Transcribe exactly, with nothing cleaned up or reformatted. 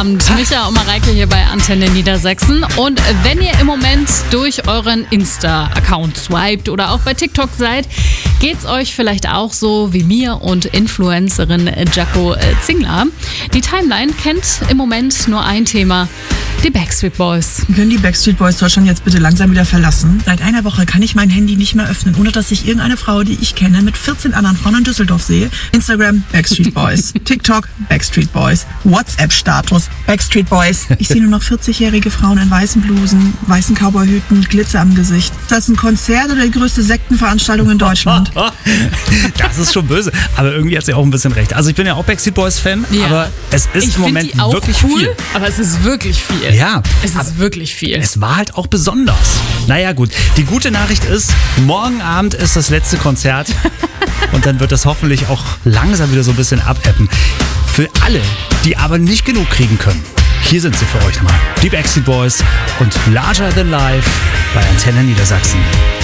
Abend. Micha und Mareike hier bei Antenne Niedersachsen. Und wenn ihr im Moment durch euren Insta-Account swiped oder auch bei TikTok seid, geht's euch vielleicht auch so wie mir und Influencerin Jaco Zingler. Die Timeline kennt im Moment nur ein Thema: die Backstreet Boys. Können die Backstreet Boys Deutschland jetzt bitte langsam wieder verlassen? Seit einer Woche kann ich mein Handy nicht mehr öffnen, ohne dass ich irgendeine Frau, die ich kenne, mit vierzehn anderen Frauen in Düsseldorf sehe. Instagram, Backstreet Boys. TikTok, Backstreet Boys. WhatsApp-Status, Backstreet Boys. Ich sehe nur noch vierzig-jährige Frauen in weißen Blusen, weißen Cowboyhüten, Glitzer am Gesicht. Ist das ein Konzert oder die größte Sektenveranstaltung in Deutschland? Das ist schon böse, aber irgendwie hat sie auch ein bisschen recht. Also ich bin ja auch Backstreet Boys-Fan, Ja. aber es ist Ich im finde Moment die auch wirklich cool, viel. aber es ist wirklich viel. Ja, Es aber ist wirklich viel. es war halt auch besonders. Naja gut, die gute Nachricht ist, morgen Abend ist das letzte Konzert und dann wird das hoffentlich auch langsam wieder so ein bisschen abebben. Für alle, die aber nicht genug kriegen können, hier sind sie für euch nochmal. Die Backstreet Boys und Larger Than Life bei Antenne Niedersachsen.